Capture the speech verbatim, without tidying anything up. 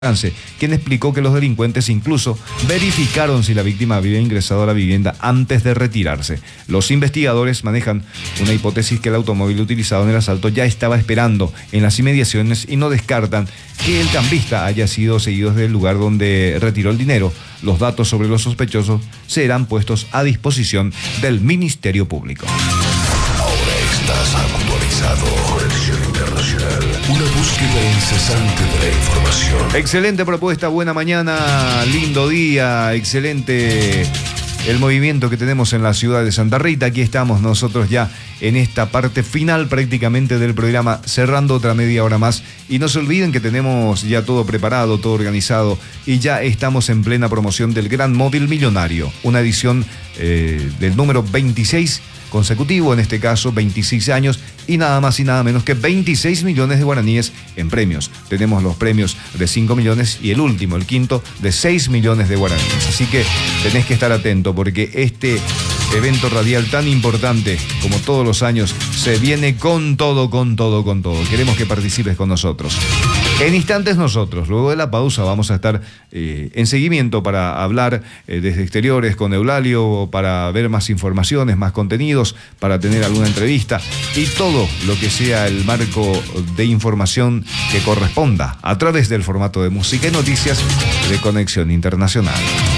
quien explicó que los delincuentes incluso verificaron si la víctima había ingresado a la vivienda antes de retirarse. Los investigadores manejan una hipótesis que el automóvil utilizado en el asalto ya estaba esperando en las inmediaciones y no descartan que el cambista haya sido seguido desde el lugar donde retiró el dinero. Los datos sobre los sospechosos serán puestos a disposición del Ministerio Público. Ahora estás actualizado. Conexión Internacional. Una búsqueda incesante de la información. Excelente propuesta, buena mañana, lindo día, excelente el movimiento que tenemos en la ciudad de Santa Rita. Aquí estamos nosotros ya en esta parte final prácticamente del programa, cerrando otra media hora más. Y no se olviden que tenemos ya todo preparado, todo organizado y ya estamos en plena promoción del Gran Móvil Millonario, una edición eh, del número veintiséis consecutivo, en este caso veintiséis años y nada más y nada menos que veintiséis millones de guaraníes en premios. Tenemos los premios de cinco millones y el último, el quinto, de seis millones de guaraníes. Así que tenés que estar atento porque este evento radial tan importante como todos los años se viene con todo, con todo, con todo. Queremos que participes con nosotros. En instantes nosotros, luego de la pausa, vamos a estar eh, en seguimiento para hablar eh, desde exteriores con Eulalio, para ver más informaciones, más contenidos, para tener alguna entrevista y todo lo que sea el marco de información que corresponda a través del formato de música y noticias de Conexión Internacional.